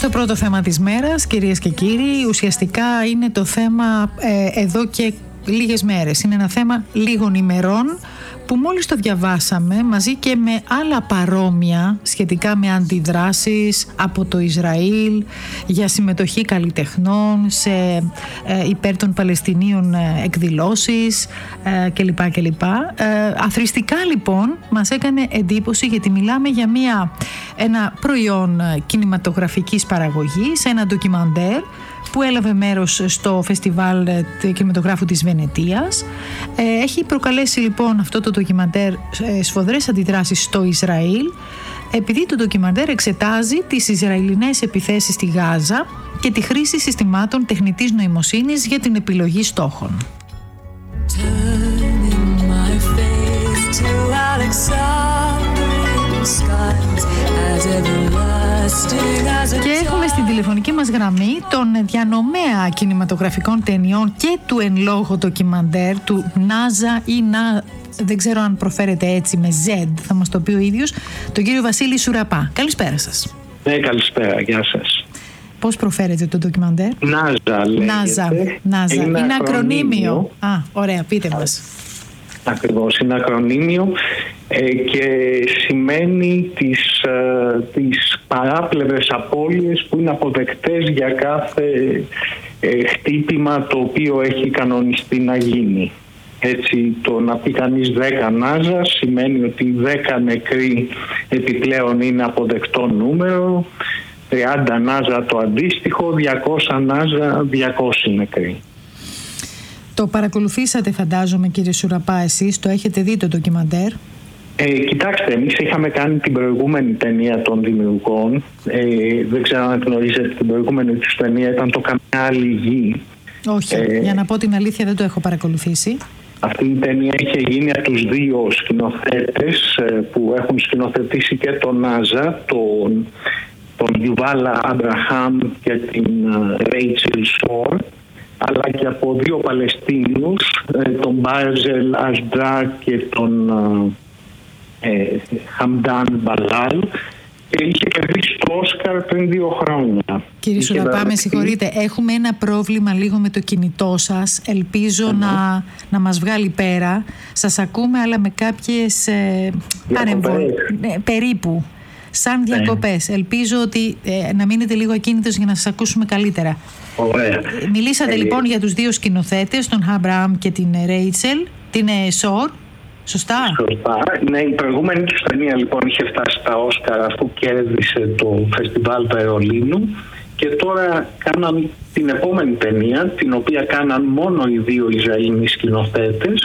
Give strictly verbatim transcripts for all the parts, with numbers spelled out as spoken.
στο πρώτο θέμα της μέρας, κυρίες και κύριοι. Ουσιαστικά είναι το θέμα ε, εδώ και λίγες μέρες. Είναι ένα θέμα λίγων ημερών που μόλις το διαβάσαμε μαζί και με άλλα παρόμοια σχετικά με αντιδράσεις από το Ισραήλ για συμμετοχή καλλιτεχνών σε ε, υπέρ των Παλαιστινίων ε, εκδηλώσεις ε, κλπ. κλπ. Ε, αθροιστικά λοιπόν μας έκανε εντύπωση, γιατί μιλάμε για μια, ένα προϊόν κινηματογραφικής παραγωγής, ένα ντοκιμαντέρ που έλαβε μέρος στο φεστιβάλ κινηματογράφου της Βενετίας. Έχει προκαλέσει λοιπόν αυτό το ντοκιμαντέρ σφοδρές αντιδράσεις στο Ισραήλ, επειδή το ντοκιμαντέρ εξετάζει τις Ισραηλινές επιθέσεις στη Γάζα και τη χρήση συστημάτων τεχνητής νοημοσύνης για την επιλογή στόχων. Και έχουμε στην τηλεφωνική μας γραμμή τον διανομέα κινηματογραφικών ταινιών και του εν λόγω ντοκιμαντέρ του Νάζα ή να, δεν ξέρω αν προφέρεται έτσι, με Z, θα μας το πει ο ίδιος, τον κύριο Βασίλη Σουραπά. Καλησπέρα σας. Ναι, καλησπέρα, γεια σας. Πώς προφέρεται το ντοκιμαντέρ? Νάζα λέγεται. Νάζα, Νάζα. Είναι, είναι ακρονίμιο. Α, ωραία, πείτε μας. Ακριβώς, είναι ακρονίμιο ε, και σημαίνει τις, ε, τις παράπλευρες απώλειες που είναι αποδεκτές για κάθε ε, χτύπημα το οποίο έχει κανονιστεί να γίνει. Έτσι, το να πει κανείς δέκα Νάζα σημαίνει ότι δέκα νεκροί επιπλέον είναι αποδεκτό νούμερο, τριάντα Νάζα το αντίστοιχο, διακόσια Νάζα, διακόσιοι νεκροί. Το παρακολουθήσατε, φαντάζομαι, κύριε Σουραπά, εσείς, το έχετε δει το ντοκιμαντέρ? Ε, κοιτάξτε, εμείς είχαμε κάνει την προηγούμενη ταινία των δημιουργών. Ε, δεν ξέρω αν γνωρίζετε, την προηγούμενη τους ταινία ήταν το «Καμιά άλλη γη». Όχι, ε, για να πω την αλήθεια δεν το έχω παρακολουθήσει. Αυτή η ταινία είχε γίνει από τους δύο σκηνοθέτες ε, που έχουν σκηνοθετήσει και τον Νάζα, τον, τον Γιουβάλα Αμπραχάμ και την Ρέιτσελ Σόρ, αλλά και από δύο Παλαιστίνιους, τον Μπάρζελ Ασντρά και τον ε, Χαμντάν Μπαλάλ, και είχε κερδίσει το Όσκαρ πριν δύο χρόνια. Κύριε Σουραπά, με συγχωρείτε, έχουμε ένα πρόβλημα λίγο με το κινητό σας. Ελπίζω mm-hmm. να, να μας βγάλει πέρα. Σας ακούμε, αλλά με κάποιες ε, παρεμβολές, ε, περίπου, σαν διακοπές. Yeah. Ελπίζω ότι ε, να μείνετε λίγο ακίνητος για να σας ακούσουμε καλύτερα. Ωραία. Μιλήσατε ε, λοιπόν για τους δύο σκηνοθέτες, τον Αμπραάμ και την Ρέιτσελ, την Σόρ. Σωστά. Σωστά. Ναι, η προηγούμενη του ταινία λοιπόν είχε φτάσει στα Όσκαρ αφού κέρδισε το φεστιβάλ του Βερολίνου, και τώρα κάναν την επόμενη ταινία, την οποία κάναν μόνο οι δύο Ισραηλινοί σκηνοθέτες,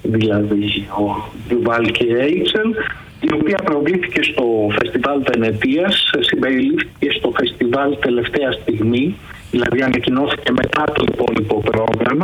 δηλαδή ο Γιουβάλ και η Ρέιτσελ, η οποία προβλήθηκε στο φεστιβάλ Βενετίας, συμπεριλήφθηκε στο φεστιβάλ τελευταία στιγμή, δηλαδή ανακοινώθηκε μετά το υπόλοιπο πρόγραμμα,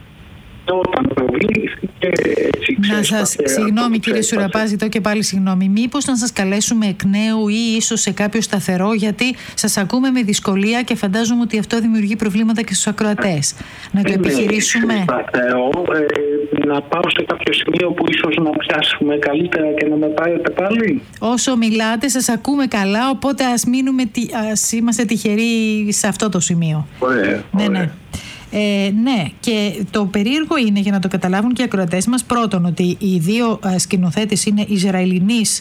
και όταν προβλήθηκε έτσι Να σας, συγγνώμη κύριε Σουραπά, ζητώ και πάλι συγγνώμη, μήπως να σας καλέσουμε εκ νέου ή ίσως σε κάποιο σταθερό, γιατί σας ακούμε με δυσκολία και φαντάζομαι ότι αυτό δημιουργεί προβλήματα και στους ακροατές. Να το επιχειρήσουμε. Ναι, σταθερό, ε, να πάω σε κάποιο σημείο που ίσως να πιάσουμε καλύτερα και να με πάρετε πάλι. Όσο μιλάτε σας ακούμε καλά, οπότε ας, μείνουμε, ας είμαστε τυχεροί σε αυτό το σημείο. Ωραία, ναι, ωραία. ναι. Ε, ναι, και το περίεργο είναι, για να το καταλάβουν και οι ακροατές μας, πρώτον ότι οι δύο ε, σκηνοθέτες είναι Ισραηλινής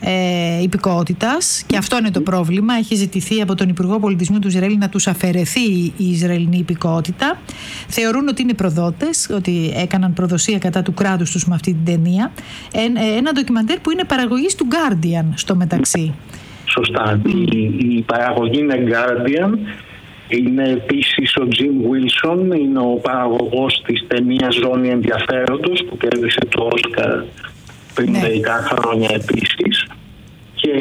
ε, υπηκότητας, και αυτό είναι το πρόβλημα. Έχει ζητηθεί από τον Υπουργό Πολιτισμού του Ισραήλ να τους αφαιρεθεί η Ισραηλινή υπηκότητα. Θεωρούν ότι είναι προδότες, ότι έκαναν προδοσία κατά του κράτους τους με αυτή την ταινία. Ε, ε, ένα ντοκιμαντέρ που είναι παραγωγής του Guardian στο μεταξύ. Σωστά, mm. η, η παραγωγή είναι Guardian. Είναι επίσης ο Jim Wilson, είναι ο παραγωγός της ταινίας «Ζώνη ενδιαφέροντος» που κέρδισε το Όσκαρ πριν μερικά ναι. χρόνια επίσης. Και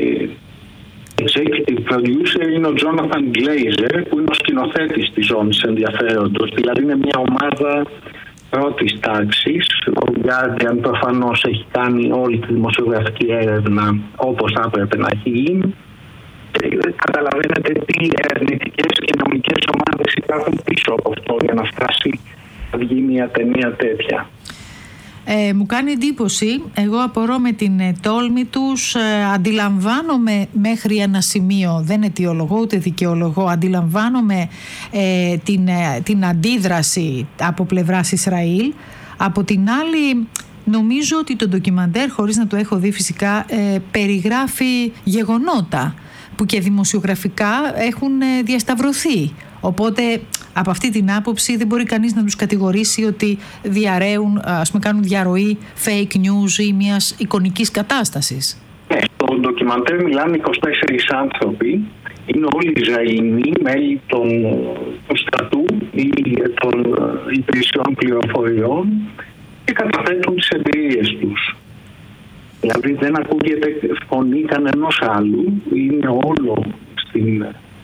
executive producer είναι ο Jonathan Glazer, που είναι ο σκηνοθέτης της «Ζώνης ενδιαφέροντος». Δηλαδή είναι μια ομάδα πρώτης τάξης. Ο Guardian προφανώς έχει κάνει όλη τη δημοσιογραφική έρευνα όπως θα έπρεπε να έχει γίνει. Καταλαβαίνετε τι ερευνητικές και νομικές ομάδες υπάρχουν πίσω από αυτό για να φτάσει να βγει μια ταινία τέτοια. Ε, μου κάνει εντύπωση, εγώ απορώ με την ε, τόλμη τους, ε, αντιλαμβάνομαι μέχρι ένα σημείο, δεν αιτιολογώ ούτε δικαιολογώ, αντιλαμβάνομαι ε, την, ε, την αντίδραση από πλευράς Ισραήλ. Από την άλλη, νομίζω ότι το ντοκιμαντέρ, χωρίς να το έχω δει φυσικά, ε, περιγράφει γεγονότα που και δημοσιογραφικά έχουν ε, διασταυρωθεί. Οπότε από αυτή την άποψη δεν μπορεί κανείς να τους κατηγορήσει ότι διαρρέουν, ας πούμε, κάνουν διαρροή fake news ή μιας εικονικής κατάστασης. Ναι, στο ντοκιμαντέρ μιλάνε είκοσι τέσσερις άνθρωποι. Είναι όλοι Ισραηλοί, μέλη των, του στρατού ή των υπηρεσιών πληροφοριών και καταθέτουν τις εμπειρίες τους. Δηλαδή δεν ακούγεται φωνή κανενός άλλου, είναι όλο στην,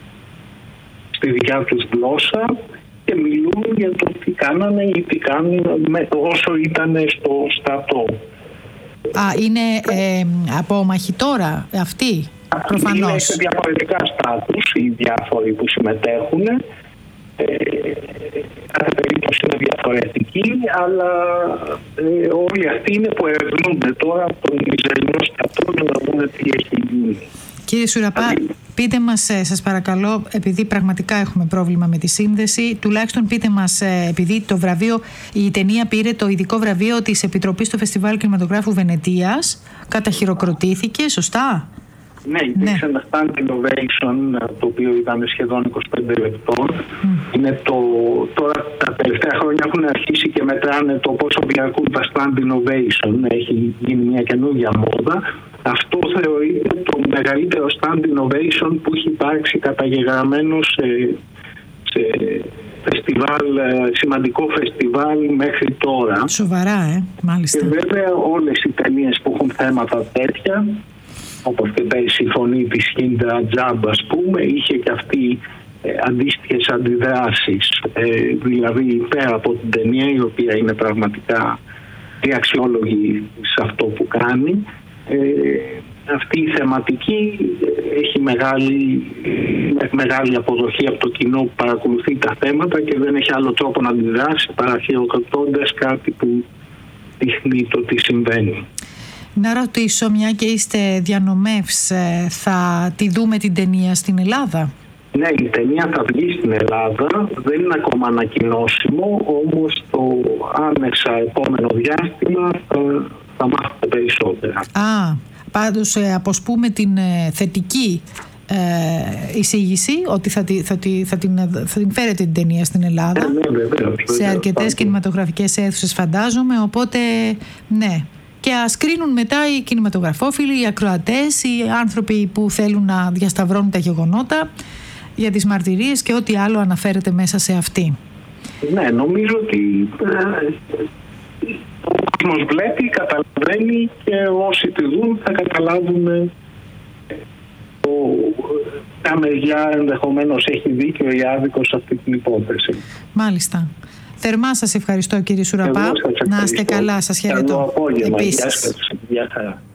στη δικιά τους γλώσσα και μιλούν για το τι κάνανε ή τι κάνουν με, όσο ήταν στο στρατό. Α, είναι ε, από μαχητόρα αυτοί, προφανώς. Είναι σε διαφορετικά στάτους οι διάφοροι που συμμετέχουν. Ε, κάθε περίπτωση είναι διαφορετική, αλλά ε, όλοι αυτοί είναι που ερευνούνται τώρα από τον Ισραηλινό στρατό για να δούμε τι έχει γίνει. Κύριε Σουραπά, πείτε μας, σας παρακαλώ, επειδή πραγματικά έχουμε πρόβλημα με τη σύνδεση, τουλάχιστον πείτε μας, επειδή το βραβείο, η ταινία πήρε το ειδικό βραβείο της Επιτροπής στο Φεστιβάλ Κινηματογράφου Βενετίας, καταχειροκροτήθηκε, σωστά? Ναι, υπήρξε ένα stand innovation, το οποίο ήταν σχεδόν είκοσι πέντε λεπτών. Mm. Είναι το, τώρα τα τελευταία χρόνια έχουν αρχίσει και μετράνε το πόσο διαρκούν τα stand innovation. Έχει γίνει μια καινούργια μόδα. Αυτό θεωρείται το μεγαλύτερο stand innovation που έχει υπάρξει καταγεγραμμένο σε, σε φεστιβάλ, σημαντικό φεστιβάλ μέχρι τώρα. Σοβαρά, ε, μάλιστα. Και βέβαια όλες οι ταινίες που έχουν θέματα τέτοια, όπως και πέρυσι η φωνή της Χίντα Τζάμπ, ας πούμε, είχε και αυτή ε, αντίστοιχες αντιδράσεις. Ε, δηλαδή πέρα από την ταινία, η οποία είναι πραγματικά αξιόλογη σε αυτό που κάνει, ε, αυτή η θεματική έχει μεγάλη, μεγάλη αποδοχή από το κοινό που παρακολουθεί τα θέματα και δεν έχει άλλο τρόπο να αντιδράσει παρά χειροκροτώντας κάτι που δείχνει το τι συμβαίνει. Να ρωτήσω, μια και είστε διανομεύς, θα τη δούμε την ταινία στην Ελλάδα? Ναι, η ταινία θα βγει στην Ελλάδα, δεν είναι ακόμα ανακοινώσιμο, όμως το άμεσα επόμενο διάστημα θα, θα μάθετε περισσότερα. Α, πάντως αποσπούμε την ε, θετική ε, εισήγηση ότι θα, τη, θα, τη, θα, την, θα την φέρετε την ταινία στην Ελλάδα. Ναι, ναι, βέβαια, σε αρκετές κινηματογραφικές αίθουσες φαντάζομαι, οπότε ναι. Και ας κρίνουν μετά οι κινηματογραφόφιλοι, οι ακροατές, οι άνθρωποι που θέλουν να διασταυρώνουν τα γεγονότα για τις μαρτυρίες και ό,τι άλλο αναφέρεται μέσα σε αυτή. Ναι, νομίζω ότι ε, ο κόσμος βλέπει, καταλαβαίνει και όσοι τη δουν θα καταλάβουν ποια μεριά ενδεχομένως έχει δίκιο ή άδικο σε αυτή την υπόθεση. Μάλιστα. Θερμά σας ευχαριστώ, κύριε Σουραπά. Να είστε καλά, σας χαιρετώ. Καλό απόγευμα. Γεια σας. Γεια χαρά.